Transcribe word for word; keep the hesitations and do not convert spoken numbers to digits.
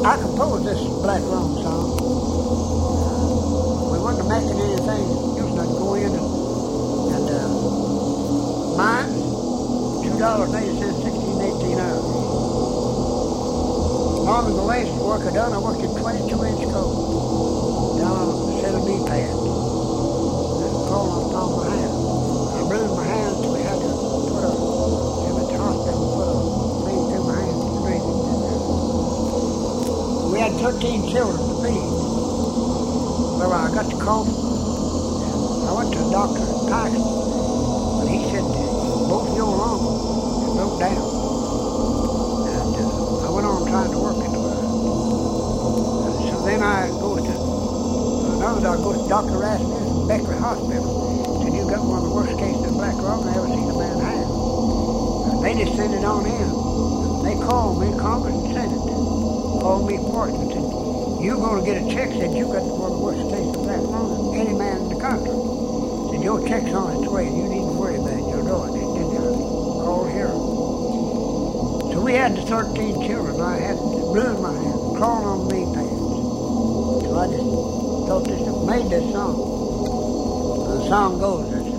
I composed this Black Rum song. We wasn't making anything. Used to go in and, and uh, mine, two dollars and eighty cents, sixteen, eighteen hours. Long as the last work I done, I worked in twenty-two inch coat down on a set of knee pads. And crawling on top of my hand. I bruised my hand so we had to put a, in the hospital, put a thing through my hand to breathe it. We had thirteen children to feed. Well, I got the cough. I went to the doctor at Tyson, but he said both your lungs had broke down. And uh, I went on trying to work in the world. And so then I go to another doctor, go to Doctor Rasmussen in Becker Hospital. Said you got one of the worst cases of black lung I ever seen a man have. And they just sent it on in. They called me, Congress and Senate, called me for it and said, you're going to get a check, said you got one of the worst cases of black lung of any man in the country. Said your check's on its way and you needn't worry about it, you'll know it. And then I called here. So we had the thirteen children. I had ruined my hand, crawling on knee pads. So I just thought this, made this song. The song goes,